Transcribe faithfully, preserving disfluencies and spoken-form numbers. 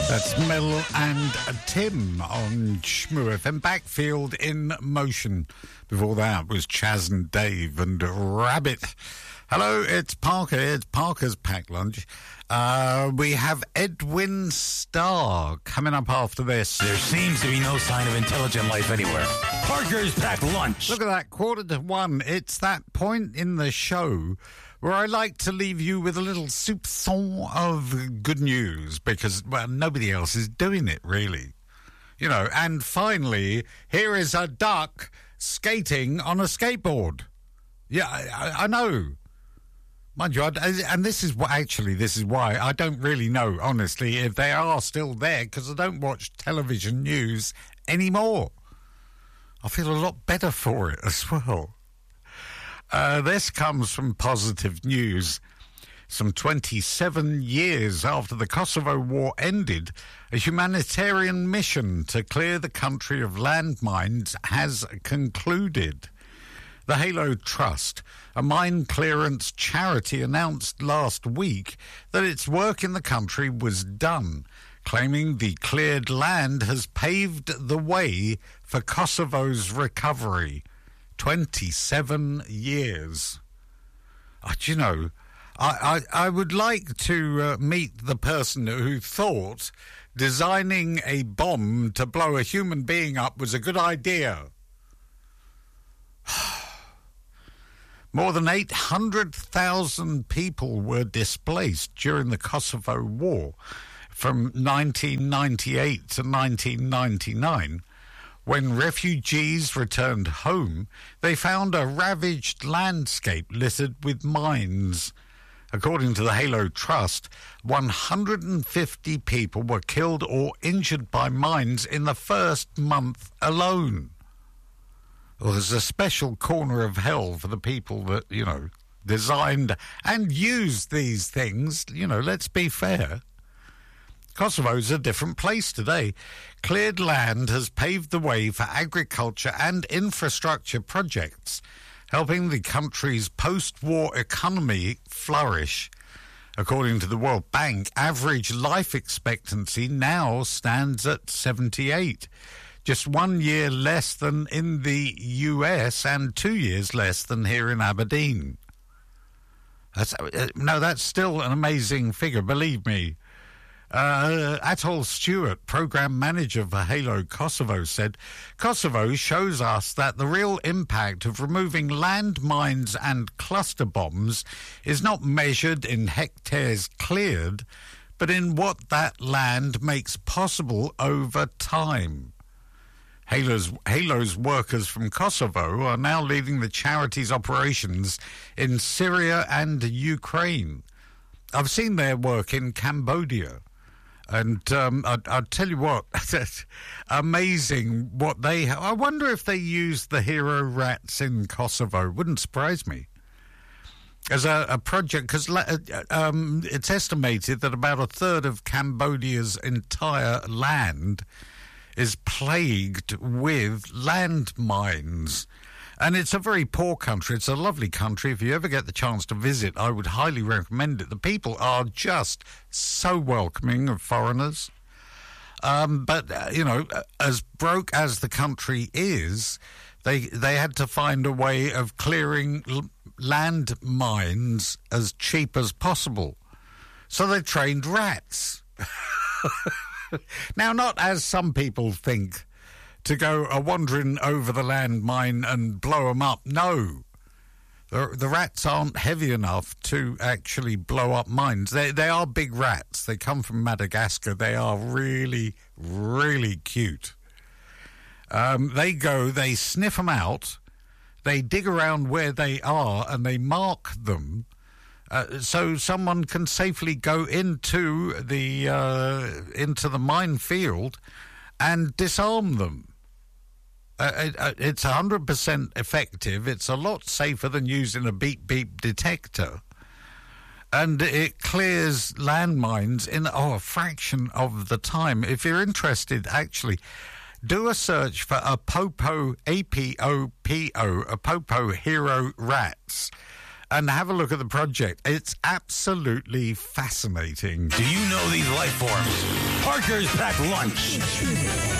That's Mel and Tim on Shmoo F M. Backfield in Motion. Before that was Chaz and Dave and Rabbit. Hello, it's Parker. It's Parker's Packed Lunch. Uh, we have Edwin Starr coming up after this. There seems to be no sign of intelligent life anywhere. Parker's Packed Lunch. Look at that, quarter to one. It's that point in the show where I like to leave you with a little soupçon of good news because, well, nobody else is doing it, really. You know, and finally, here is a duck skating on a skateboard. Yeah, I, I know. Mind you, I, and this is what, actually, this is why I don't really know, honestly, if they are still there, because I don't watch television news anymore. I feel a lot better for it as well. Uh, this comes from Positive News. Some twenty-seven years after the Kosovo War ended, a humanitarian mission to clear the country of landmines has concluded. The Halo Trust, a mine clearance charity, announced last week that its work in the country was done, claiming the cleared land has paved the way for Kosovo's recovery. twenty-seven years. Uh, do you know, I, I, I would like to uh, meet the person who thought designing a bomb to blow a human being up was a good idea. More than eight hundred thousand people were displaced during the Kosovo War from nineteen ninety-eight to nineteen ninety-nine. When refugees returned home, they found a ravaged landscape littered with mines. According to the Halo Trust, one hundred fifty people were killed or injured by mines in the first month alone. Well, there's a special corner of hell for the people that, you know, designed and used these things. You know, let's be fair. Kosovo's a different place today. Cleared land has paved the way for agriculture and infrastructure projects, helping the country's post-war economy flourish. According to the World Bank, average life expectancy now stands at seventy-eight. Just one year less than in the U S and two years less than here in Aberdeen. That's, uh, no, that's still an amazing figure, believe me. Uh, Atol Stewart, program manager for Halo Kosovo, said, Kosovo shows us that the real impact of removing landmines and cluster bombs is not measured in hectares cleared, but in what that land makes possible over time. Halo's, Halo's workers from Kosovo are now leading the charity's operations in Syria and Ukraine. I've seen their work in Cambodia. And um, I, I'll tell you what, amazing what they have. I wonder if they use the hero rats in Kosovo. Wouldn't surprise me. As a, a project, because um, it's estimated that about a third of Cambodia's entire land is plagued with landmines. And it's a very poor country. It's a lovely country. If you ever get the chance to visit, I would highly recommend it. The people are just so welcoming of foreigners. Um, but, uh, you know, as broke as the country is, they they had to find a way of clearing l- land mines as cheap as possible. So they trained rats. Now, not as some people think, to go a wandering over the landmine and blow them up. No, the, the rats aren't heavy enough to actually blow up mines. They they are big rats. They come from Madagascar. They are really, really cute. Um, they go, they sniff them out, they dig around where they are, and they mark them. Uh, so someone can safely go into the uh, into the minefield and disarm them. Uh, it, it's one hundred percent effective. It's a lot safer than using a beep-beep detector. And it clears landmines in oh, a fraction of the time. If you're interested, actually, do a search for a Popo, A P O P O, a Popo Hero Rats, and have a look at the project. It's absolutely fascinating. Do you know these life forms? Parker's packed lunch.